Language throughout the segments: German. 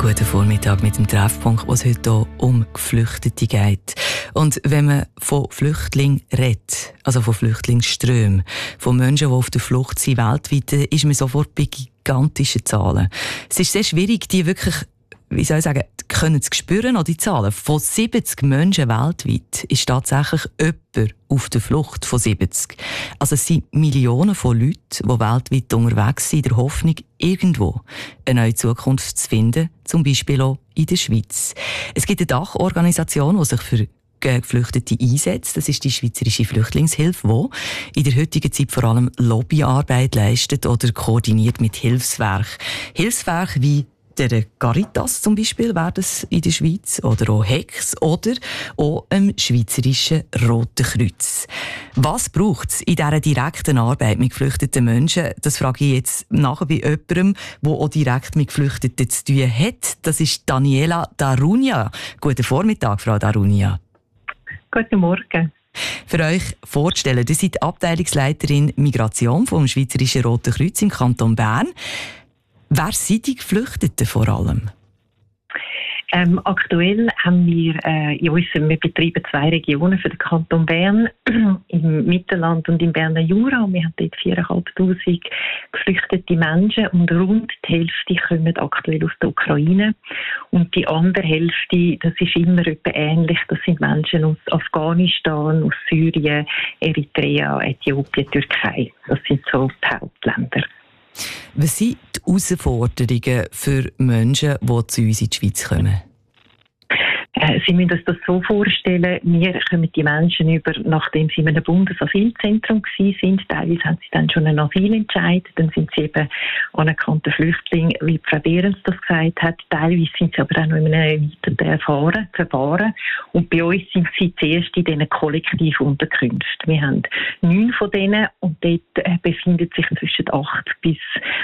Guten Vormittag mit dem Treffpunkt, wo es heute hier um Geflüchtete geht. Und wenn man von Flüchtlingen redet, also von Flüchtlingsströmen, von Menschen, die auf der Flucht sind weltweit, ist man sofort bei gigantischen Zahlen. Es ist sehr schwierig, die wirklich, wie soll ich sagen, können zu spüren, an die Zahlen. Von 70 Menschen weltweit ist tatsächlich jemand auf der Flucht von 70. Also es sind Millionen von Leuten, die weltweit unterwegs sind, in der Hoffnung, irgendwo eine neue Zukunft zu finden, zum Beispiel auch in der Schweiz. Es gibt eine Dachorganisation, die sich für Geflüchtete einsetzt. Das ist die Schweizerische Flüchtlingshilfe, die in der heutigen Zeit vor allem Lobbyarbeit leistet oder koordiniert mit Hilfswerken. Hilfswerke wie der Caritas zum Beispiel wäre das in der Schweiz, oder auch HEX oder auch im Schweizerischen Roten Kreuz. Was braucht es in dieser direkten Arbeit mit geflüchteten Menschen? Das frage ich jetzt nachher bei jemandem, der auch direkt mit Geflüchteten zu tun hat. Das ist Daniela Darunia. Guten Vormittag, Frau Darunia. Guten Morgen. Für euch vorzustellen, ihr seid Abteilungsleiterin Migration vom Schweizerischen Roten Kreuz im Kanton Bern. Wer sind die Geflüchteten vor allem? Aktuell haben wir wir betreiben 2 Regionen für den Kanton Bern, im Mittelland und im Berner Jura. Wir haben dort 4'500 geflüchtete Menschen und rund die Hälfte kommen aktuell aus der Ukraine. Und die andere Hälfte, das ist immer etwa ähnlich, das sind Menschen aus Afghanistan, aus Syrien, Eritrea, Äthiopien, Türkei. Das sind so die Hauptländer. Was sind die Herausforderungen für Menschen, die zu uns in die Schweiz kommen? Sie müssen sich das so vorstellen, wir kommen die Menschen über, nachdem sie in einem Bundesasylzentrum waren. Teilweise haben sie dann schon einen Asylentscheid, dann sind sie eben anerkannte Flüchtlinge, wie Frau Behrens das gesagt hat. Teilweise sind sie aber auch noch in einem erweiterten Verfahren. Und bei uns sind sie zuerst in diesen kollektiven Unterkünften. Wir haben 9 von denen und dort befinden sich zwischen 8 bis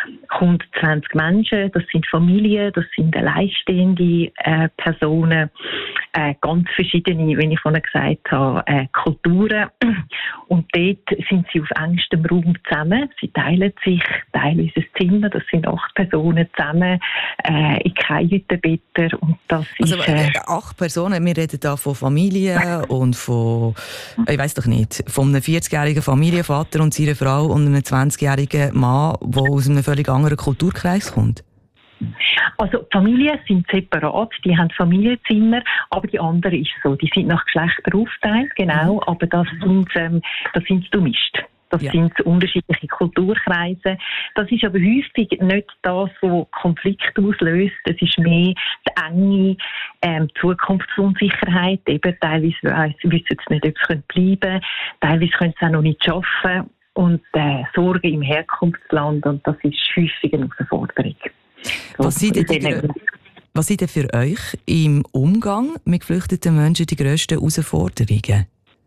120 Menschen. Das sind Familien, das sind alleinstehende Personen, ganz verschiedene, wie ich vorhin gesagt habe, Kulturen. Und dort sind sie auf engstem Raum zusammen. Sie teilen sich teilweise ein Zimmer, das sind 8 Personen zusammen, in Kajütenbetten. Und das also, ist... 8 Personen, wir reden da von Familien und von, ich weiss doch nicht, von einem 40-jährigen Familienvater und seiner Frau und einem 20-jährigen Mann, der aus einem völlig anderen Kulturkreis kommt. Also die Familien sind separat, die haben Familienzimmer, aber die anderen ist so, die sind nach Geschlechter aufgeteilt, genau, aber das sind gemischt. Das sind unterschiedliche Kulturkreise. Das ist aber häufig nicht das, was Konflikt auslöst. Es ist mehr die enge Zukunftsunsicherheit. Eben, teilweise wissen sie nicht, ob sie bleiben können. Teilweise können sie auch noch nicht arbeiten. Und Sorgen im Herkunftsland. Und das ist häufig eine Herausforderung. Was sind denn für euch im Umgang mit geflüchteten Menschen die grössten Herausforderungen?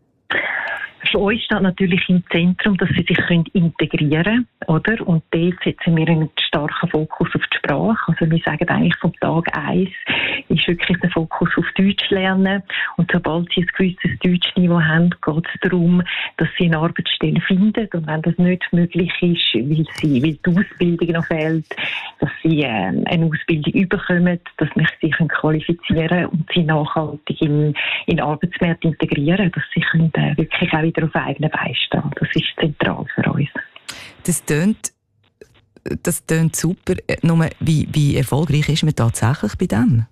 Für uns steht natürlich im Zentrum, dass sie sich integrieren können, oder? Und dort setzen wir einen starken Fokus auf die Sprache. Also wir sagen eigentlich vom Tag 1 ist wirklich der Fokus auf Deutsch lernen. Und sobald sie ein gewisses Deutschniveau haben, geht es darum, dass sie eine Arbeitsstelle finden. Und wenn das nicht möglich ist, weil die Ausbildung noch fehlt, dass sie eine Ausbildung bekommen, dass wir sie qualifizieren können und sie nachhaltig in den Arbeitsmarkt integrieren, dass sie wirklich auch wieder auf eigenen Beinen stehen. Das ist zentral für uns. Das tönt super. Nur, wie erfolgreich ist man tatsächlich bei dem?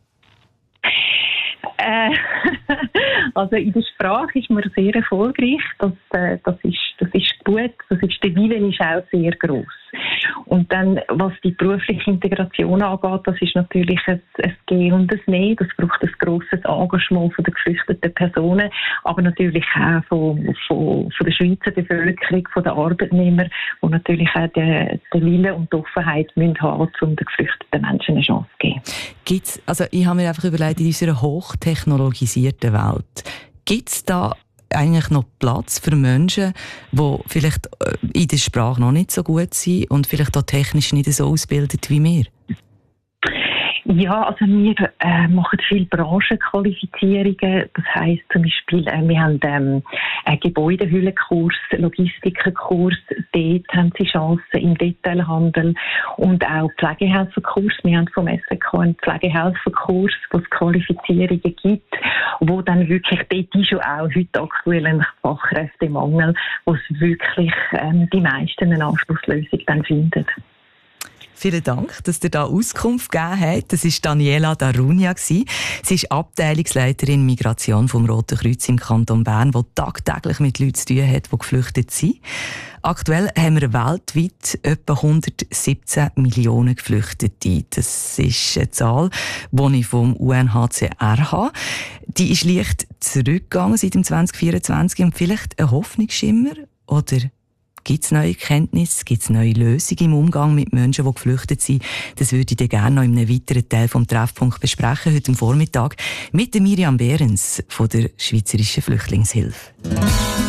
Also in der Sprache ist man sehr erfolgreich. Das ist gut. Der Wille ist auch sehr gross. Und dann, was die berufliche Integration angeht, das ist natürlich ein Gehen und ein Nehmen. Das braucht ein grosses Engagement von den geflüchteten Personen, aber natürlich auch von der Schweizer Bevölkerung, von den Arbeitnehmern, die natürlich auch den Willen und die Offenheit müssen haben, um den geflüchteten Menschen eine Chance zu geben. Ich habe mir einfach überlegt, in unserer hochtechnologisierten Welt, gibt es da eigentlich noch Platz für Menschen, die vielleicht in der Sprache noch nicht so gut sind und vielleicht auch technisch nicht so ausgebildet wie wir? Ja, also wir machen viele Branchenqualifizierungen. Das heisst zum Beispiel, wir haben einen Gebäudehüllenkurs, Logistikkurs. Dort haben sie Chancen im Detailhandel und auch Pflegehelferkurs. Wir haben vom SEK einen Pflegehelferkurs, wo es Qualifizierungen gibt, wo dann wirklich dort ist schon auch heute aktuell ein Fachkräftemangel, wo es wirklich die meisten eine Anschlusslösung dann finden. Vielen Dank, dass ihr da Auskunft gegeben habt. Das war Daniela Darunia. Sie ist Abteilungsleiterin Migration vom Roten Kreuz im Kanton Bern, die tagtäglich mit Leuten zu tun hat, die geflüchtet sind. Aktuell haben wir weltweit etwa 117 Millionen Geflüchtete. Das ist eine Zahl, die ich vom UNHCR habe. Die ist leicht zurückgegangen seit dem 2024. Und vielleicht ein Hoffnungsschimmer? Oder gibt es neue Kenntnisse, gibt es neue Lösungen im Umgang mit Menschen, die geflüchtet sind? Das würde ich gerne noch in einem weiteren Teil vom Treffpunkt besprechen, heute am Vormittag, mit Miriam Behrens von der Schweizerischen Flüchtlingshilfe.